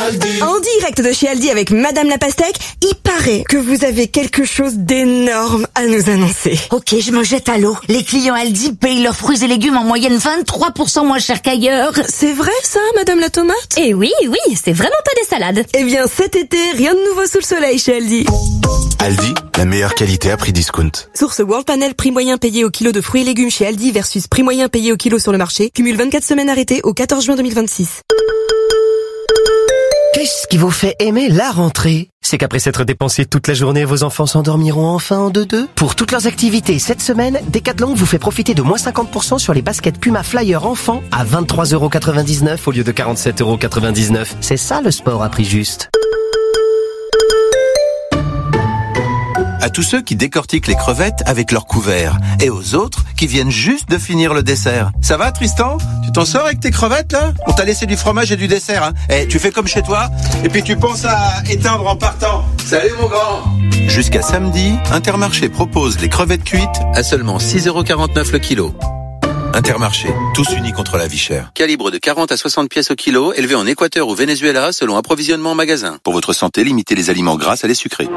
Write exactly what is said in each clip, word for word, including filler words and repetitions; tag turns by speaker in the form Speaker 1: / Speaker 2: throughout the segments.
Speaker 1: Aldi.
Speaker 2: En direct de chez Aldi avec Madame la Pastèque, il paraît que vous avez quelque chose d'énorme à nous annoncer.
Speaker 3: Ok, je me jette à l'eau. Les clients Aldi payent leurs fruits et légumes en moyenne vingt-trois pour cent moins cher qu'ailleurs.
Speaker 2: C'est vrai ça, Madame la Tomate?
Speaker 4: Eh oui, oui, c'est vraiment pas des salades.
Speaker 2: Eh bien cet été, rien de nouveau sous le soleil chez Aldi.
Speaker 5: Aldi, la meilleure qualité à prix discount.
Speaker 2: Source World Panel, prix moyen payé au kilo de fruits et légumes chez Aldi versus prix moyen payé au kilo sur le marché. Cumule vingt-quatre semaines arrêtées au quatorze juin deux mille vingt-six.
Speaker 6: Qu'est-ce qui vous fait aimer la rentrée? C'est qu'après s'être dépensé toute la journée, vos enfants s'endormiront enfin en deux-deux. Pour toutes leurs activités cette semaine, Decathlon vous fait profiter de moins cinquante pour cent sur les baskets Puma Flyer enfants à vingt-trois euros quatre-vingt-dix-neuf au lieu de quarante-sept euros quatre-vingt-dix-neuf. C'est ça le sport à prix juste.
Speaker 7: À tous ceux qui décortiquent les crevettes avec leur couvert et aux autres qui viennent juste de finir le dessert. Ça va Tristan? Tu t'en sors avec tes crevettes là? On t'a laissé du fromage et du dessert hein. Eh, tu fais comme chez toi et puis tu penses à éteindre en partant. Salut mon grand. Jusqu'à samedi, Intermarché propose les crevettes cuites à seulement six euros quarante-neuf le kilo. Intermarché, tous unis contre la vie chère. Calibre de quarante à soixante pièces au kilo, élevé en Équateur ou Venezuela selon approvisionnement en magasin. Pour votre santé, limitez les aliments gras à les sucrés.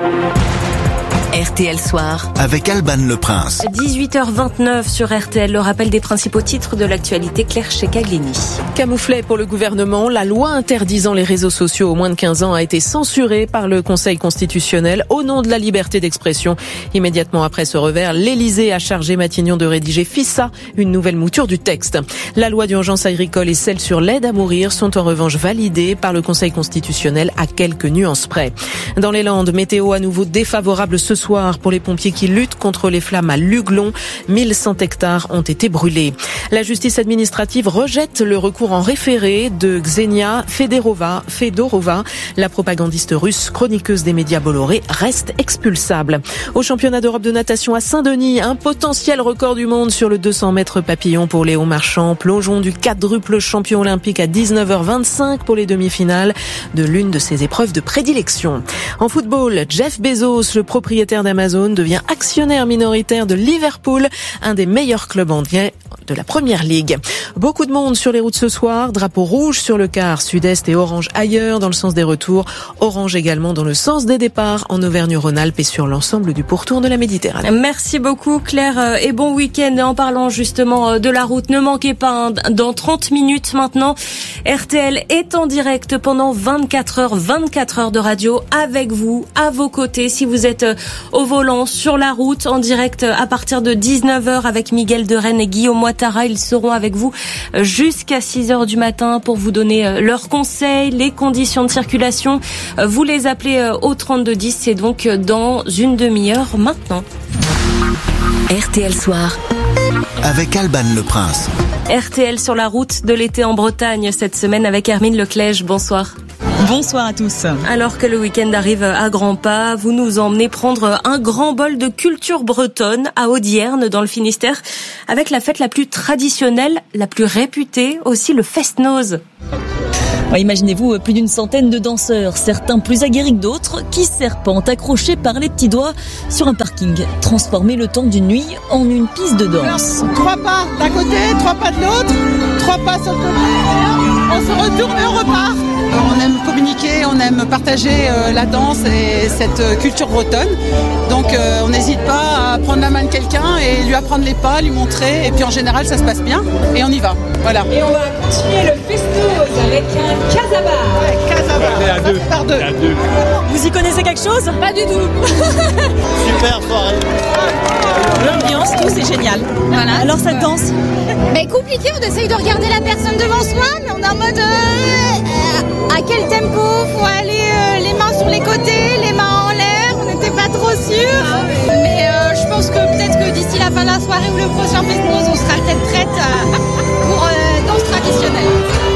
Speaker 3: R T L Soir.
Speaker 5: Avec Alban Le Prince.
Speaker 8: dix-huit heures vingt-neuf sur R T L, le rappel des principaux titres de l'actualité, Claire Checaglini.
Speaker 9: Camouflet pour le gouvernement, la loi interdisant les réseaux sociaux aux moins de quinze ans a été censurée par le Conseil constitutionnel au nom de la liberté d'expression. Immédiatement après ce revers, l'Élysée a chargé Matignon de rédiger FISA, une nouvelle mouture du texte. La loi d'urgence agricole et celle sur l'aide à mourir sont en revanche validées par le Conseil constitutionnel à quelques nuances près. Dans les Landes, météo à nouveau défavorable ce soir pour les pompiers qui luttent contre les flammes à Luglon. mille cent hectares ont été brûlés. La justice administrative rejette le recours en référé de Ksenia Fedorova. Fedorova, la propagandiste russe, chroniqueuse des médias Bolloré, reste expulsable. Au championnat d'Europe de natation à Saint-Denis, un potentiel record du monde sur le deux cents mètres papillon pour Léo Marchand. Plongeon du quadruple champion olympique à dix-neuf heures vingt-cinq pour les demi-finales de l'une de ses épreuves de prédilection. En football, Jeff Bezos, le propriétaire d'Amazon, devient actionnaire minoritaire de Liverpool, un des meilleurs clubs anglais de la Première Ligue. Beaucoup de monde sur les routes ce soir, drapeau rouge sur le quart sud-est et orange ailleurs dans le sens des retours, orange également dans le sens des départs en Auvergne-Rhône-Alpes et sur l'ensemble du pourtour de la Méditerranée.
Speaker 8: Merci beaucoup Claire et bon week-end. En parlant justement de la route, ne manquez pas, dans trente minutes maintenant, R T L est en direct pendant vingt-quatre heures, vingt-quatre heures de radio avec vous, à vos côtés, si vous êtes au volant, sur la route, en direct à partir de dix-neuf heures avec Miguel de Rennes et Guillaume Ouattara. Ils seront avec vous jusqu'à six heures du matin pour vous donner leurs conseils, les conditions de circulation. Vous les appelez au trente-deux dix, c'est donc dans une demi-heure maintenant.
Speaker 3: R T L Soir.
Speaker 5: Avec Alban Le Prince.
Speaker 8: R T L sur la route de l'été en Bretagne cette semaine avec Hermine Leclège. Bonsoir.
Speaker 10: Bonsoir à tous.
Speaker 8: Alors que le week-end arrive à grands pas, vous nous emmenez prendre un grand bol de culture bretonne à Audierne dans le Finistère avec la fête la plus traditionnelle, la plus réputée, aussi le Fest-Noz.
Speaker 10: Ouais, imaginez-vous plus d'une centaine de danseurs, certains plus aguerris que d'autres, qui serpentent accrochés par les petits doigts sur un parking, transformé le temps d'une nuit en une piste de danse.
Speaker 11: Trois pas d'un côté, trois pas de l'autre, trois pas sur le côté, on se retourne et on repart. On aime communiquer, on aime partager euh, la danse et cette euh, culture bretonne. Donc euh, on n'hésite pas à prendre la main de quelqu'un et lui apprendre les pas, lui montrer. Et puis en général, ça se passe bien et on y va. Voilà.
Speaker 12: Et on va continuer le Fest-Noz avec un Casabah.
Speaker 11: Ouais, Casabah. À deux. Par deux. À deux.
Speaker 10: Vous y connaissez quelque chose?
Speaker 12: Pas du tout.
Speaker 11: Super soirée.
Speaker 10: L'ambiance, tout, c'est génial. Voilà. Alors ça danse?
Speaker 12: Mais compliqué, on essaye de regarder la personne devant soi, mais on est en mode euh, euh, à quel tempo? Faut aller euh, les mains sur les côtés, les mains en l'air, on n'était pas trop sûrs. Mais euh, je pense que peut-être que d'ici la fin de la soirée ou le prochain Fest-Noz, on sera peut-être prête euh, pour euh, danse traditionnelle.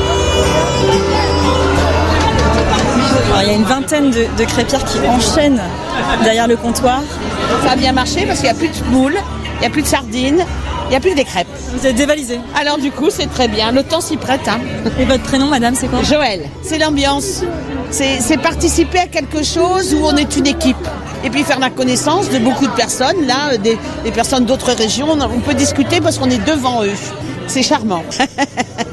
Speaker 10: Alors, il y a une vingtaine de, de crêpières qui enchaînent derrière le comptoir.
Speaker 11: Ça a bien marché parce qu'il n'y a plus de moules, il n'y a plus de sardines, il n'y a plus des crêpes.
Speaker 10: Vous êtes dévalisé.
Speaker 11: Alors du coup, c'est très bien. Le temps s'y prête. Hein.
Speaker 10: Et votre prénom, madame, c'est quoi?
Speaker 11: Joël. C'est l'ambiance. C'est, c'est participer à quelque chose où on est une équipe. Et puis faire la connaissance de beaucoup de personnes. Là, des, des personnes d'autres régions, on peut discuter parce qu'on est devant eux. C'est charmant.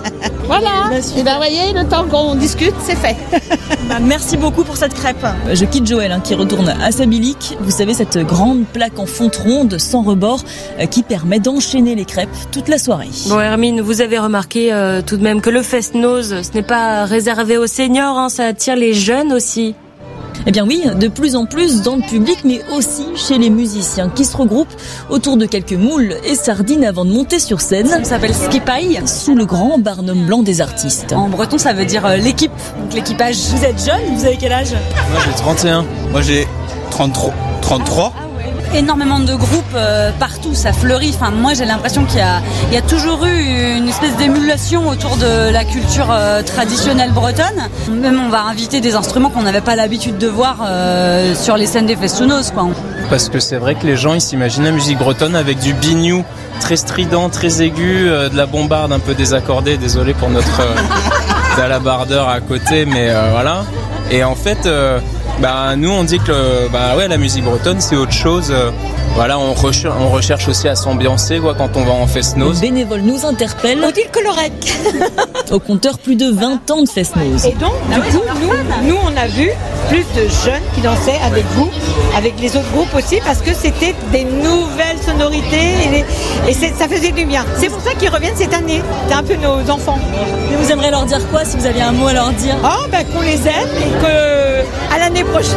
Speaker 11: Voilà. Et ben, voyez, le temps qu'on discute, c'est fait.
Speaker 10: Bah, merci beaucoup pour cette crêpe. Je quitte Joël, hein, qui retourne à sa bilique. Vous savez, cette grande plaque en fonte ronde, sans rebord, euh, qui permet d'enchaîner les crêpes toute la soirée.
Speaker 8: Bon, Hermine, vous avez remarqué euh, tout de même que le Fest-Noz, ce n'est pas réservé aux seniors, hein, ça attire les jeunes aussi.
Speaker 10: Eh bien oui, de plus en plus dans le public, mais aussi chez les musiciens qui se regroupent autour de quelques moules et sardines avant de monter sur scène.
Speaker 1: Ça s'appelle skipaille,
Speaker 10: sous le grand barnum blanc des artistes.
Speaker 1: En breton, ça veut dire euh, l'équipe, donc l'équipage.
Speaker 10: Vous êtes jeune, vous avez quel âge?
Speaker 13: Moi j'ai trente et un, moi j'ai trente-trois. trente-trois.
Speaker 1: Énormément de groupes euh, partout, ça fleurit. Enfin, moi, j'ai l'impression qu'il y a, il y a toujours eu une espèce d'émulation autour de la culture euh, traditionnelle bretonne. Même, on va inviter des instruments qu'on n'avait pas l'habitude de voir euh, sur les scènes des Fest-Noz, quoi.
Speaker 14: Parce que c'est vrai que les gens, ils s'imaginent la musique bretonne avec du biniou très strident, très aigu, euh, de la bombarde un peu désaccordée. Désolé pour notre euh, dalabardeur à côté, mais euh, voilà. Et en fait... Euh, Bah nous on dit que bah ouais la musique bretonne c'est autre chose. Voilà, on recherche, on recherche aussi à s'ambiancer quoi quand on va en Fest-Noz.
Speaker 10: Le bénévole nous interpelle.
Speaker 11: On dit le colorec.
Speaker 10: Au compteur plus de vingt ans de Fest-Noz.
Speaker 11: Et donc du coup nous, nous on a vu plus de jeunes qui dansaient avec vous, avec les autres groupes aussi, parce que c'était des nouvelles sonorités et, les, et c'est, ça faisait du bien. C'est pour ça qu'ils reviennent cette année. C'est un peu nos enfants.
Speaker 10: Et vous aimeriez leur dire quoi si vous aviez un mot à leur dire?
Speaker 11: Oh ben qu'on les aime et que à l'année prochaine.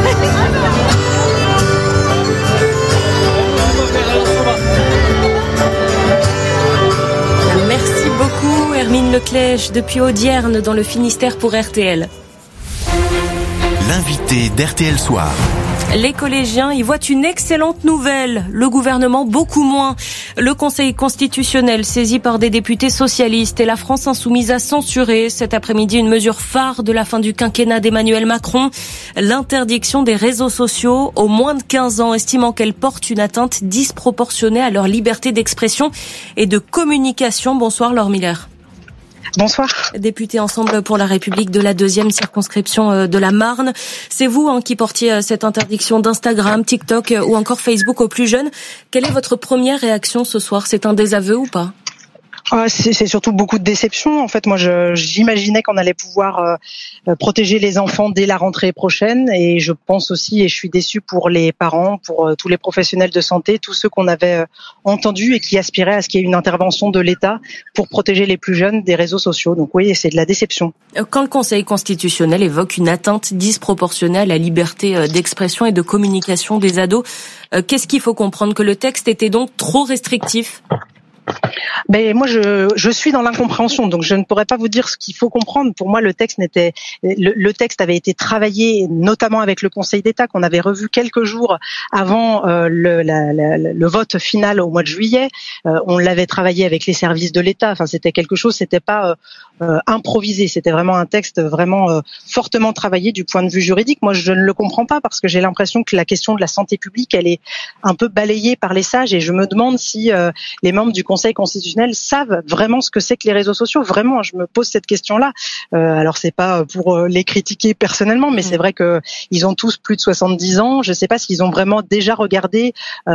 Speaker 8: Merci beaucoup Hermine Leclèche depuis Audierne dans le Finistère pour R T L.
Speaker 5: L'invité d'R T L Soir.
Speaker 8: Les collégiens y voient une excellente nouvelle, le gouvernement beaucoup moins. Le Conseil constitutionnel saisi par des députés socialistes et la France insoumise a censuré cet après-midi une mesure phare de la fin du quinquennat d'Emmanuel Macron, l'interdiction des réseaux sociaux aux moins de quinze ans, estimant qu'elle porte une atteinte disproportionnée à leur liberté d'expression et de communication. Bonsoir Laure Miller.
Speaker 15: Bonsoir.
Speaker 8: Député Ensemble pour la République de la deuxième circonscription de la Marne. C'est vous hein, qui portiez cette interdiction d'Instagram, TikTok ou encore Facebook aux plus jeunes. Quelle est votre première réaction ce soir? C'est un désaveu ou pas?
Speaker 15: Ah, c'est, c'est surtout beaucoup de déception. En fait, moi, je, j'imaginais qu'on allait pouvoir euh, protéger les enfants dès la rentrée prochaine, et je pense aussi, et je suis déçue pour les parents, pour euh, tous les professionnels de santé, tous ceux qu'on avait euh, entendus et qui aspiraient à ce qu'il y ait une intervention de l'État pour protéger les plus jeunes des réseaux sociaux. Donc oui, c'est de la déception.
Speaker 8: Quand le Conseil constitutionnel évoque une atteinte disproportionnée à la liberté d'expression et de communication des ados, euh, qu'est-ce qu'il faut comprendre? Que le texte était donc trop restrictif?
Speaker 15: Ben moi je je suis dans l'incompréhension, donc je ne pourrais pas vous dire ce qu'il faut comprendre. Pour moi, le texte n'était le, le texte avait été travaillé notamment avec le Conseil d'État qu'on avait revu quelques jours avant euh, le, la, la, le vote final au mois de juillet. Euh, on l'avait travaillé avec les services de l'État. Enfin, c'était quelque chose, c'était pas euh, euh, improvisé. C'était vraiment un texte vraiment euh, fortement travaillé du point de vue juridique. Moi, je ne le comprends pas parce que j'ai l'impression que la question de la santé publique, elle est un peu balayée par les sages, et je me demande si euh, les membres du Conseil constitutionnel savent vraiment ce que c'est que les réseaux sociaux. Vraiment, je me pose cette question-là. Euh, alors, c'est pas pour les critiquer personnellement, mais c'est vrai que ils ont tous plus de soixante-dix ans. Je sais pas s'ils ont vraiment déjà regardé euh,